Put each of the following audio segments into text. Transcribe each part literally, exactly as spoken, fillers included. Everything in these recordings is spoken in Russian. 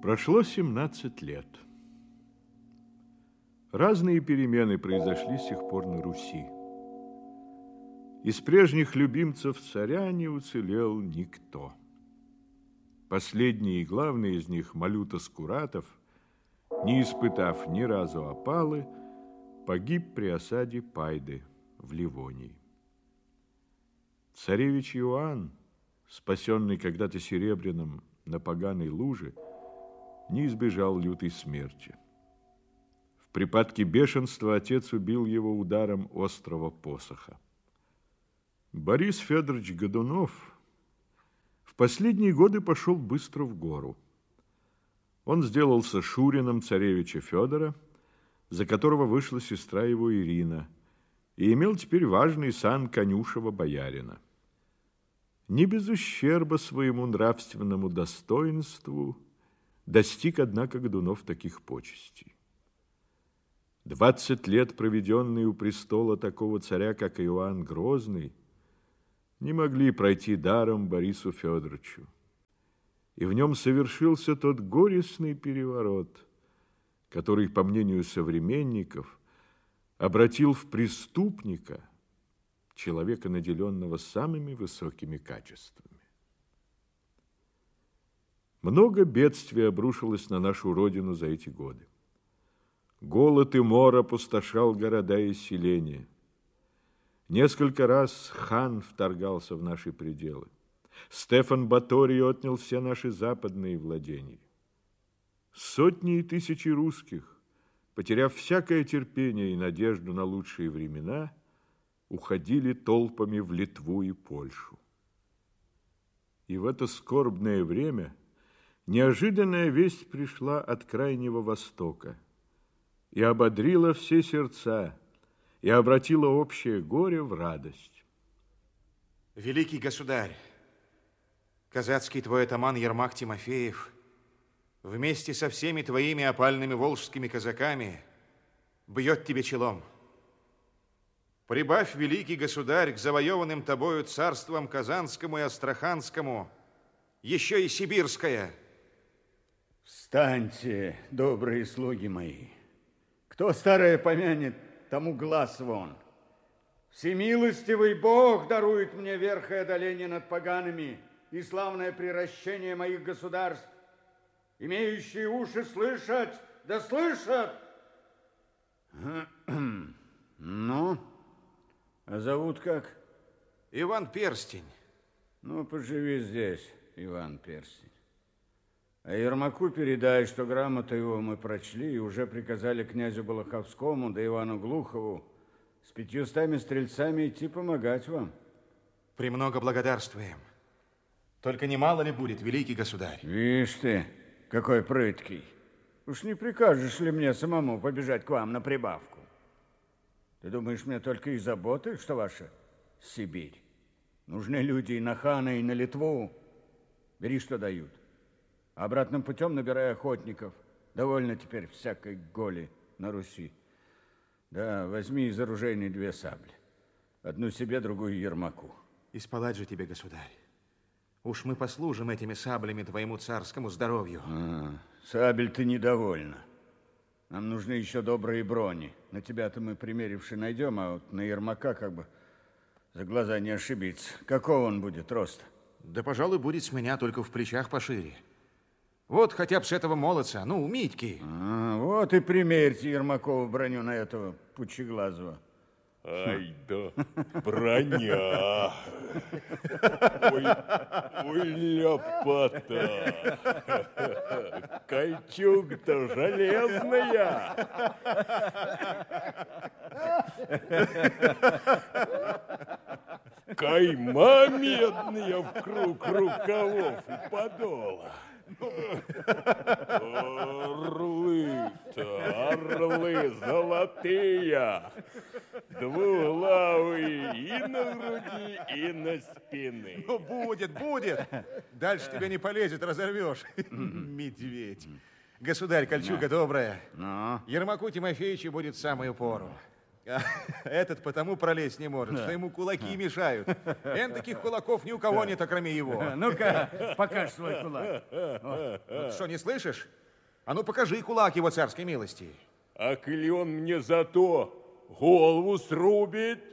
Прошло семнадцать лет. Разные перемены произошли с тех пор на Руси. Из прежних любимцев царя не уцелел никто. Последний и главный из них, Малюта Скуратов, не испытав ни разу опалы, погиб при осаде Пайды в Ливонии. Царевич Иоанн, спасенный когда-то Серебряным на поганой луже, не избежал лютой смерти. В припадке бешенства отец убил его ударом острого посоха. Борис Федорович Годунов в последние годы пошел быстро в гору. Он сделался шурином царевича Федора, за которого вышла сестра его Ирина, и имел теперь важный сан конюшева боярина. Не без ущерба своему нравственному достоинству достиг, однако, Годунов таких почестей. Двадцать лет, проведенные у престола такого царя, как Иоанн Грозный, не могли пройти даром Борису Федоровичу. И в нем совершился тот горестный переворот, который, по мнению современников, обратил в преступника человека, наделенного самыми высокими качествами. Много бедствий обрушилось на нашу родину за эти годы. Голод и мор опустошал города и селения. Несколько раз хан вторгался в наши пределы. Стефан Баторий отнял все наши западные владения. Сотни и тысячи русских, потеряв всякое терпение и надежду на лучшие времена, уходили толпами в Литву и Польшу. И в это скорбное время неожиданная весть пришла от Крайнего Востока и ободрила все сердца, и обратила общее горе в радость. Великий государь, казацкий твой атаман Ермак Тимофеев вместе со всеми твоими опальными волжскими казаками бьет тебе челом. Прибавь, великий государь, к завоеванным тобою царствам Казанскому и Астраханскому еще и Сибирское. Встаньте, добрые слуги мои. Кто старое помянет, тому глаз вон. Всемилостивый Бог дарует мне верх и одоление над погаными и славное приращение моих государств. Имеющие уши слышать, да слышат. Ну, а зовут как? Иван Перстень. Ну, поживи здесь, Иван Перстень. А Ермаку передай, что грамоту его мы прочли и уже приказали князю Балаховскому да Ивану Глухову с пятьюстами стрельцами идти помогать вам. Премного благодарствуем. Только немало ли будет, великий государь? Вишь ты, какой прыткий. Уж не прикажешь ли мне самому побежать к вам на прибавку? Ты думаешь, мне только и заботы, что ваша Сибирь? Нужны люди и на хана, и на Литву. Бери, что дают. Обратным путем набирай охотников. Довольно теперь всякой голи на Руси. Да, возьми из оружейной две сабли. Одну себе, другую Ермаку. Исполать же тебе, государь. Уж мы послужим этими саблями твоему царскому здоровью. А, сабель-то недовольна. Нам нужны еще добрые брони. На тебя-то мы, примеривши, найдем, а вот на Ермака как бы за глаза не ошибиться. Какого он будет роста? Да, пожалуй, будет с меня только в плечах пошире. Вот хотя бы с этого молодца, ну, Митьки. А, вот и примерьте Ермакову броню на этого пучеглазого. Ай да, броня. Ой, ой, ляпота. Кольчуга-то железная. Кайма медная в круг рукавов у подола. Орлы-то, орлы золотые, двуглавые и на груди, и на спине. Ну, будет, будет. Дальше тебя не полезет, разорвешь. Медведь. Государь, кольчуга добрая. Ермаку Тимофеевичу будет в самую пору. А этот потому пролезть не может, что ему кулаки мешают. Эн таких кулаков ни у кого нет, кроме его. Ну-ка, покажи свой кулак. Вот что, не слышишь? А ну покажи кулак его царской милости. А коли он мне зато голову срубит?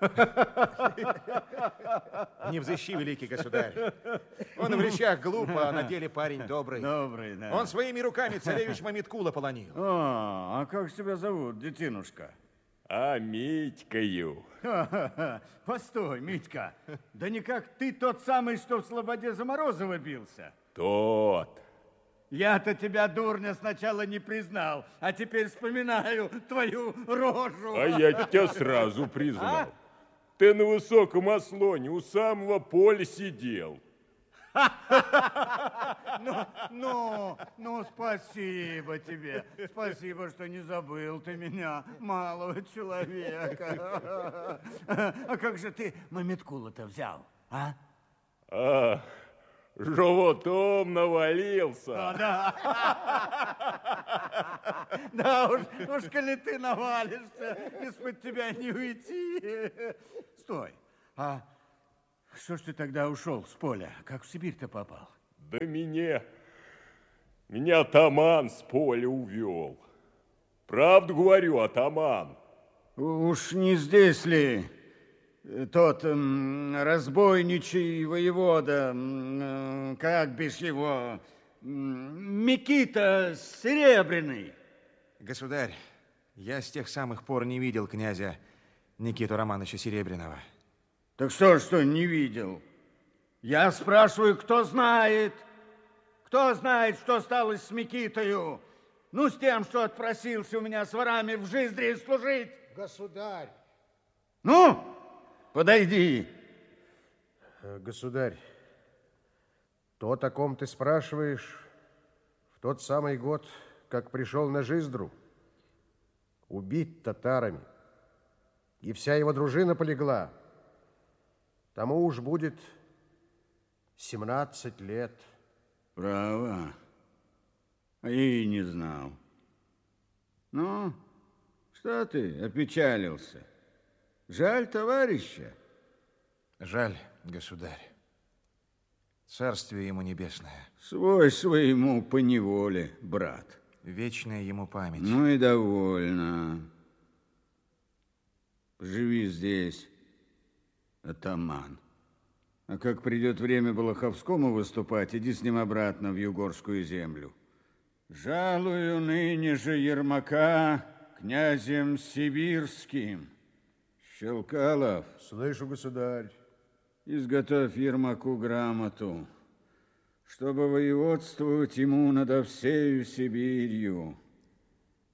Не взыщи, великий государь. Он в речах глупо, а на деле парень добрый. Добрый, да. Он своими руками царевич Мамиткула полонил. А, а как тебя зовут, детинушка? А Митькою. Постой, Митька. Да никак ты тот самый, что в Слободе за Морозова бился. Тот. Я-то тебя, дурня, сначала не признал, а теперь вспоминаю твою рожу. А я тебя сразу признал. А? Ты на высоком ослоне у самого поля сидел. Ну, ну, ну, спасибо тебе. Спасибо, что не забыл ты меня, малого человека. А как же ты Мамиткула-то взял, а? А, животом навалился. А, да. Да уж, уж, коли ты навалишься, из-под тебя не уйти. Стой, а что ж ты тогда ушел с поля? Как в Сибирь-то попал? Да меня, меня атаман с поля увел. Правду говорю, атаман. Уж не здесь ли тот м, разбойничий воевода, м, как бишь его, м, Микита Серебряный? Государь, я с тех самых пор не видел князя Никиту Романовича Серебряного. Так что, что не видел? Я спрашиваю, кто знает? Кто знает, что стало с Микитою? Ну, с тем, что отпросился у меня с ворами в Жиздре служить. Государь. Ну, подойди. Государь, то, о ком ты спрашиваешь, в тот самый год, как пришел на Жиздру, убит татарами, и вся его дружина полегла. Тому уж будет семнадцать лет. Право. А я и не знал. Ну, что ты опечалился? Жаль товарища? Жаль, государь. Царствие ему небесное. Свой своему поневоле, брат. Вечная ему память. Ну и довольно. Живи здесь, атаман. А как придет время Балаховскому выступать, иди с ним обратно в Югорскую землю. Жалую ныне же Ермака князем сибирским. Щелкалов. Слышу, государь. Изготовь Ермаку грамоту, чтобы воеводствовать ему над всею Сибирью.